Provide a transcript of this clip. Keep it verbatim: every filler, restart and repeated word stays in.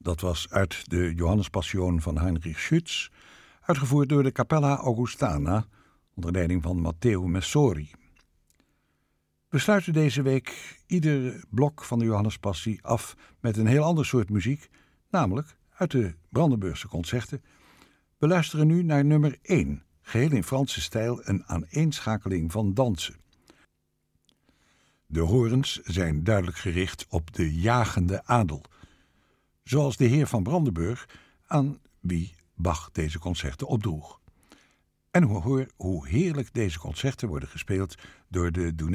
Dat was uit de Johannespassion van Heinrich Schütz, uitgevoerd door de Capella Augustana onder leiding van Matteo Messori. We sluiten deze week ieder blok van de Johannespassie af met een heel ander soort muziek, namelijk uit de Brandenburgse concerten. We luisteren nu naar nummer één, geheel in Franse stijl, een aaneenschakeling van dansen. De horens zijn duidelijk gericht op de jagende adel, zoals de heer van Brandenburg, aan wie Bach deze concerten opdroeg. En hoor hoe heerlijk deze concerten worden gespeeld door de